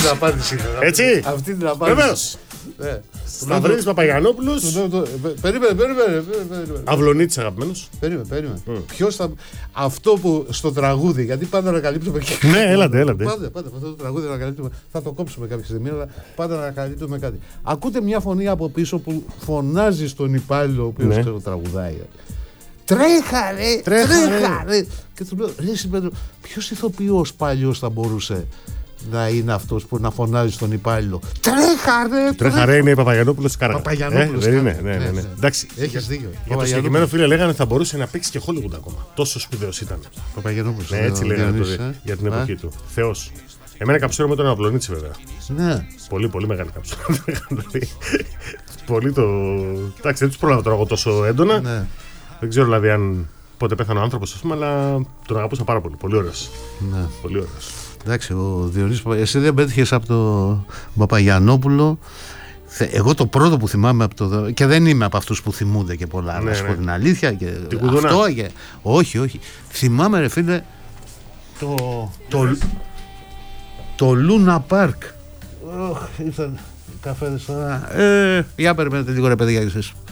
Έτσι. Αυτή την απάντηση. Βεβαίως. Σταυρίδης Παπαγιαννόπουλος. Περίμενε. Αυλωνίτης αγαπημένος. Περίμενε. Ποιος θα. Αυτό που στο τραγούδι, γιατί πάντα ανακαλύπτουμε. Ναι, έλατε. Πάντα αυτό το τραγούδι ανακαλύπτουμε. Θα το κόψουμε κάποια στιγμή, αλλά πάντα ανακαλύπτουμε κάτι. Ακούτε μια φωνή από πίσω που φωνάζει στον υπάλληλο ο οποίος το τραγουδάει. Τρέχα ρε! Και του λέω, ρε Συμπέτρο, ποιος ηθοποιός παλιός θα μπορούσε να είναι αυτός που να φωνάζει στον υπάλληλο? Τρέχα ρε είναι η Παπαγιαννόπουλος Κάργα. Δεν είναι, ναι. Εντάξει, έχεις δίκιο. Για το συγκεκριμένο φίλο λέγανε θα μπορούσε να παίξει και Hollywood ακόμα. Τόσο σπουδαίος ήταν. Παπαγιαννόπουλος. Έτσι λέγανε τότε για την εποχή του. Θεός. Εμένα καψούρα με τον Αυλωνίτσι βέβαια. Ναι. Πολύ μεγάλη καψούρα. Πολύ το. Εντάξει, δεν τους πρόλαβα τώρα εγώ τόσο έντονα. Δεν ξέρω δηλαδή αν πότε πέθανε ο άνθρωπος, ας πούμε, αλλά τον αγαπούσα πάρα πολύ. Πολύ ωραίος. Ναι. Πολύ ωραίος. Εντάξει, ο Διονύσης εσύ δεν πέτυχες από τον Παπαγιαννόπουλο. Εγώ το πρώτο που θυμάμαι από το. Και δεν είμαι από αυτούς που θυμούνται και πολλά. Να σου πω την αλήθεια. Και την Κουδούνα. Αυτό και. Όχι. Θυμάμαι, ρε φίλε, το Λούνα Πάρκ. Ήρθαν καφέδες τώρα. Για περιμένετε λίγο, ρε παιδιά, εσείς.